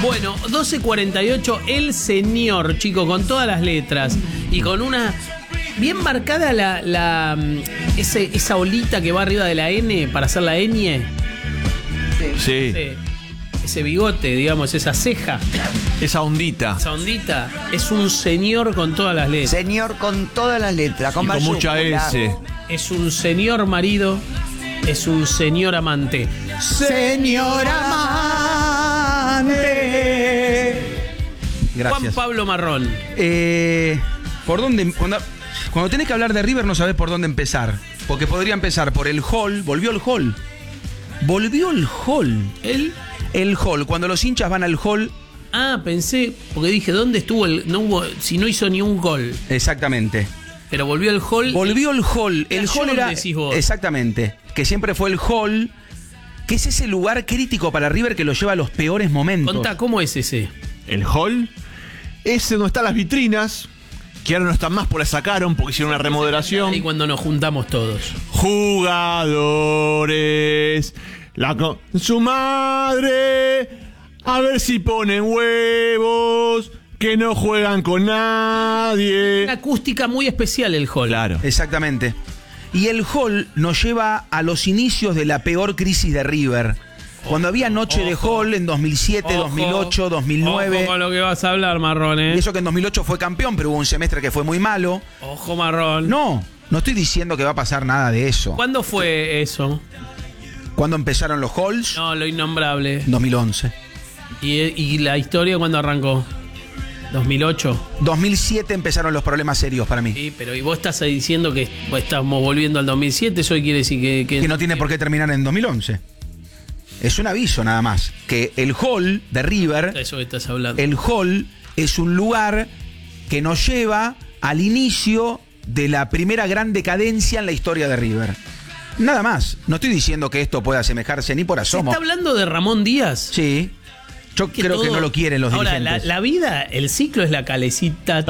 Bueno, 12:48, el señor, chico, con todas las letras y con una bien marcada esa olita que va arriba de la N para hacer la ñ. Sí. Ese bigote, digamos, esa ceja. Esa ondita. Esa ondita. Es un señor con todas las letras. Señor con todas las letras, con Y con mucha S. Es un señor marido. Es un señor amante. Señor amante. Gracias. Juan Pablo Marrón. ¿Por dónde? Cuando tenés que hablar de River no sabés por dónde empezar. Porque podría empezar por el hall. Volvió el hall. El hall. Cuando los hinchas van al hall. Ah, pensé, porque dije, ¿dónde estuvo no hubo, si no hizo ni un gol? Exactamente. Pero volvió el hall. Volvió el hall. El hall era. Decís vos. Exactamente. Que siempre fue el hall. Que es ese lugar crítico para River que lo lleva a los peores momentos. Contá, ¿cómo es ese? El hall. Ese donde están las vitrinas. Que ahora no están más, porque la sacaron porque hicieron una remodelación. Y cuando nos juntamos todos. Jugadores. Su madre. A ver si ponen huevos. Que no juegan con nadie. Una acústica muy especial el hall. Claro. Exactamente. Y el hall nos lleva a los inicios de la peor crisis de River. Cuando había noche de hall en 2007, 2008, 2009. Ojo con lo que vas a hablar, Marrón, Y eso que en 2008 fue campeón, pero hubo un semestre que fue muy malo. Ojo, Marrón. No estoy diciendo que va a pasar nada de eso. ¿Cuándo fue eso? ¿Cuándo empezaron los halls? No, lo innombrable. 2011. ¿Y la historia cuándo arrancó? 2008. 2007 empezaron los problemas serios para mí. Sí, pero ¿y vos estás diciendo que estamos volviendo al 2007? ¿Eso quiere decir Que no tiene por qué terminar en 2011. Es un aviso nada más. Que el hall de River, Eso que estás hablando. el hall es un lugar que nos lleva al inicio de la primera gran decadencia en la historia de River. Nada más. No estoy diciendo que esto pueda asemejarse ni por ¿Se asomo. está hablando de Ramón Díaz? Sí. Yo creo que no lo quieren los Ahora, dirigentes. la vida, el ciclo es la calecita.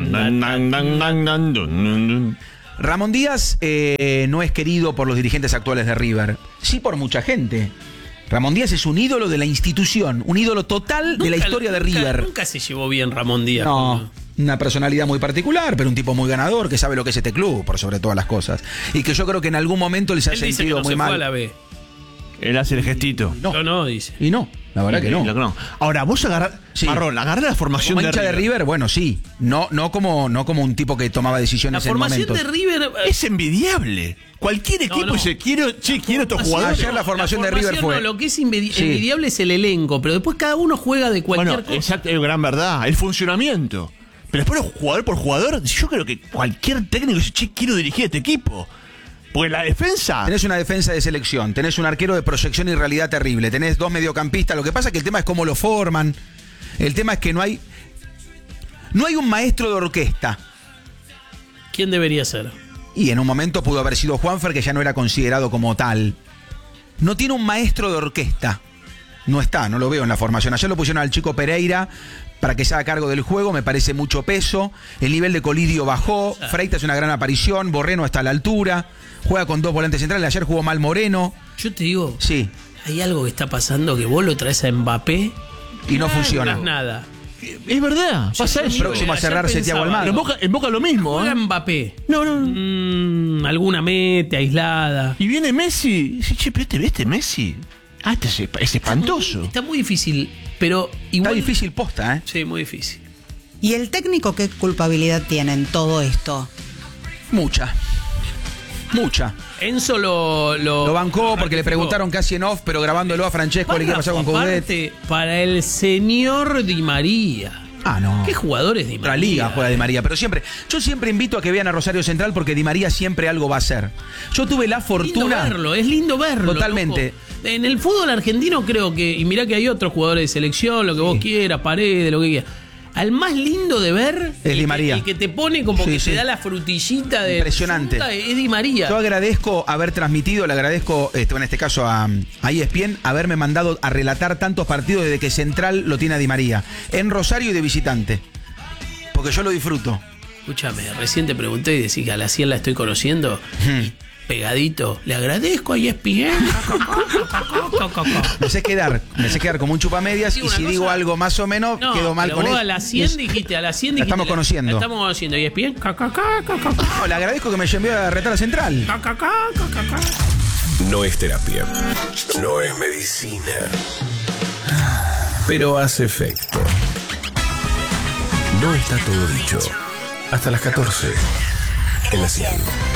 Ramón Díaz no es querido por los dirigentes actuales de River. Sí por mucha gente. Ramón Díaz es un ídolo de la institución, un ídolo total de la historia de River. Nunca se llevó bien Ramón Díaz. No, una personalidad muy particular, pero un tipo muy ganador, que sabe lo que es este club, por sobre todas las cosas. Y que yo creo que en algún momento les ha Él dice que sentido no muy se fue a mal. la B. Él hace el gestito. No, dice. Y no, la verdad que no. Ahora, vos agarrás. Sí. Marrón, agarrá la formación Como de hincha de River, bueno, sí. No como un tipo que tomaba La decisiones en formación momentos. de River. Es envidiable. Cualquier equipo dice, quiero estos jugadores. Ayer la formación de River fue. No, lo que es envidiable es el elenco, pero después cada uno juega de cualquier Bueno, cosa. exacto, es gran verdad. El funcionamiento. Pero después, jugador por jugador, yo creo que cualquier técnico dice, quiero dirigir este equipo. Porque la defensa. Tenés una defensa de selección, tenés un arquero de proyección y realidad terrible, tenés dos mediocampistas. Lo que pasa es que el tema es cómo lo forman. El tema es que no hay un maestro de orquesta. ¿Quién debería ser? Y en un momento pudo haber sido Juanfer, que ya no era considerado como tal. No tiene un maestro de orquesta. No está, no lo veo en la formación. Ayer lo pusieron al chico Pereira para que se haga cargo del juego, me parece mucho peso. El nivel de Colidio bajó, Freitas es una gran aparición, Borreno está a la altura, juega con dos volantes centrales, ayer jugó mal Moreno. Yo te digo, Sí, hay algo que está pasando que vos lo traes a Mbappé y no funciona. No es nada. Es verdad. Pasa eso. Próximo a Ayer cerrarse Thiago pensaba, Almagro. En Boca lo mismo. Juega ¿eh? Mbappé. No. Alguna mete aislada. Y viene Messi. Y dice, che, pero este Messi. Este es espantoso. Está muy difícil, pero igual. Está difícil posta, ¿eh? Sí, muy difícil. ¿Y el técnico qué culpabilidad tiene en todo esto? Mucha. Enzo Lo bancó porque le preguntaron casi en off, pero grabándolo a Francesco le qué pasó con Coudet. Aparte, para el señor Di María. Ah, no. ¿Qué jugadores Di María? Otra liga juega Di María, pero yo siempre invito a que vean a Rosario Central porque Di María siempre algo va a hacer. Yo tuve la fortuna. Es lindo verlo. Totalmente. Loco. En el fútbol argentino creo que, y mirá que hay otros jugadores de selección, lo que vos quieras, Paredes, lo que quieras. Al más lindo de ver es Di María. El que te pone como Sí, que sí. te da la frutillita de Impresionante. fruta, es Di María. Yo agradezco haber transmitido, le agradezco en este caso a ESPN haberme mandado a relatar tantos partidos desde que Central lo tiene a Di María, en Rosario y de visitante. Porque yo lo disfruto. Escúchame, recién te pregunté y decís que a la 100 la estoy conociendo. pegadito. Le agradezco a ESPN. Me sé quedar como un chupamedias Sí, y una si cosa- digo algo más o menos, No, quedo mal pero con vos él. a las 100 dijiste, a las 100 dijiste. estamos conociendo. La estamos conociendo. ESPN. No, le agradezco que me envió a retar a Central. No es terapia. No es medicina. Pero hace efecto. No está todo dicho. Hasta las 14. En la 100.